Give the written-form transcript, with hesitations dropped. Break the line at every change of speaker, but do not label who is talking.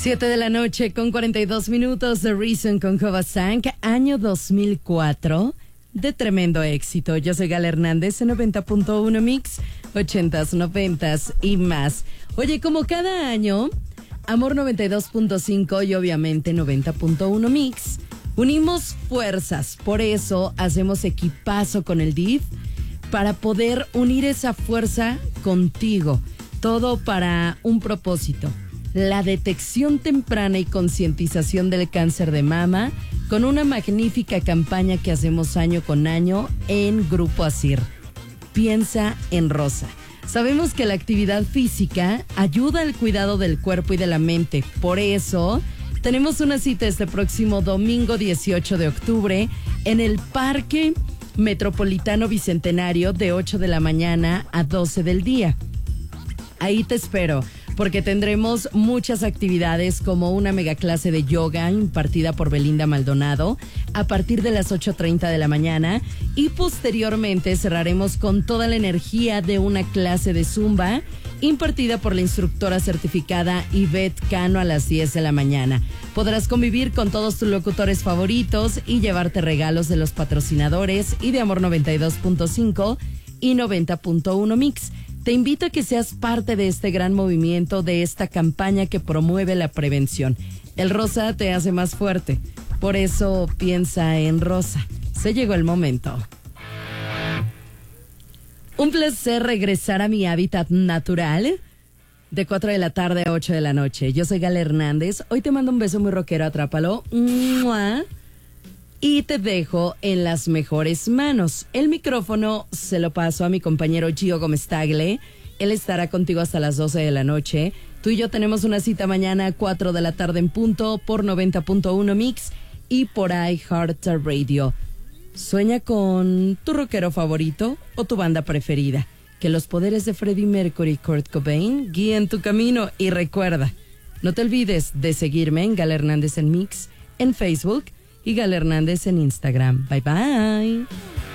7 de la noche con 42 minutos. The Reason con Kovasank, año 2004, de tremendo éxito. Yo soy Gala Hernández en 90.1 Mix, 80s, 90s y más. Oye, como cada año, Amor 92.5 y obviamente 90.1 Mix, unimos fuerzas. Por eso hacemos equipazo con el DIF para poder unir esa fuerza contigo. Todo para un propósito: la detección temprana y concientización del cáncer de mama, con una magnífica campaña que hacemos año con año en Grupo Asir. Piensa en Rosa. Sabemos que la actividad física ayuda al cuidado del cuerpo y de la mente. Por eso tenemos una cita este próximo domingo 18 de octubre en el Parque Metropolitano Bicentenario de 8 de la mañana a 12 del día. Ahí te espero, porque tendremos muchas actividades, como una mega clase de yoga impartida por Belinda Maldonado a partir de las 8:30 de la mañana, y posteriormente cerraremos con toda la energía de una clase de zumba impartida por la instructora certificada Ivette Cano a las 10 de la mañana. Podrás convivir con todos tus locutores favoritos y llevarte regalos de los patrocinadores y de Amor 92.5 y 90.1 Mix. Te invito a que seas parte de este gran movimiento, de esta campaña que promueve la prevención. El rosa te hace más fuerte, por eso piensa en Rosa. Se llegó el momento. Un placer regresar a mi hábitat natural de 4 de la tarde a 8 de la noche. Yo soy Gala Hernández. Hoy te mando un beso muy rockero, atrápalo. ¡Mua! Y te dejo en las mejores manos. El micrófono se lo paso a mi compañero Gio Gómez Tagle. Él estará contigo hasta las 12 de la noche. Tú y yo tenemos una cita mañana a 4 de la tarde en punto por 90.1 Mix y por iHeartRadio. Sueña con tu rockero favorito o tu banda preferida. Que los poderes de Freddie Mercury y Kurt Cobain guíen tu camino. Y recuerda, no te olvides de seguirme en Gala Hernández en Mix, en Facebook, y Gala Hernández en Instagram. Bye bye.